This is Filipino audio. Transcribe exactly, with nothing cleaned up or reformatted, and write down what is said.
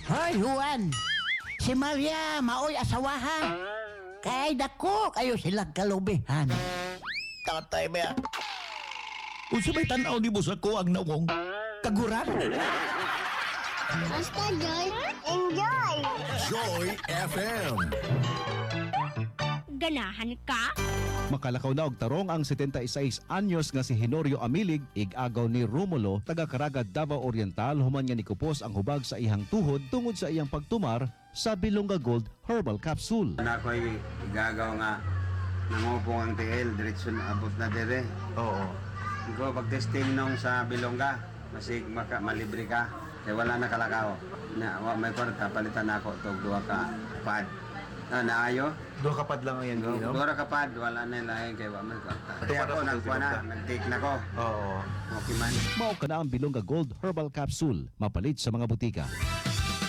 Hoy, Juan! Si Maria, maoy asawahan. Kay dako kayo silang kalubihan. Tatay ba? Unsa may tan-aw ni mo sa ko ang nawong? Kaguran? Basta Joy, enjoy! Joy F M. Ganahan ka? Makalakaw na og tarong ang seventy-six anyos nga si Henorio Amilig, ig-agaw ni Romulo, taga Caraga, Davao Oriental, human nga nikupos ang hubag sa iyang tuhod tungod sa iyang pagtumar sa Bilonga Gold Herbal Capsule. Na ako'y igagaw nga nangupong ang T L, diretso na abot na dire. Oo. Ikaw pag-testing nung sa Bilonga, masig maka, malibre ka. Kaya wala na kalakaw. Na, wa, may kwarta, palitan na ako itong duha ka pad. Na, naayo? Doon kapad lang ang yan, Du- no? Duha ka pad, wala na ilahin kaya wa may kwarta. Ito Kaya para ako, sa nagkuha na, Bilonga. nag-take na ko. Oo. Okay man. Mao ka na ang Bilonga Gold Herbal Capsule, mapalit sa mga butika.